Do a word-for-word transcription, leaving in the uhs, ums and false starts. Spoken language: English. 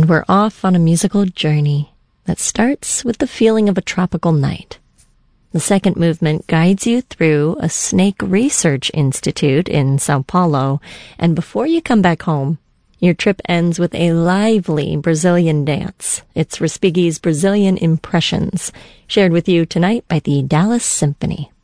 and we're off on a musical journey that starts with the feeling of a tropical night. The second movement guides you through a snake research institute in Sao Paulo, and before you come back home, your trip ends with a lively Brazilian dance. It's Respighi's Brazilian Impressions, shared with you tonight by the Dallas Symphony.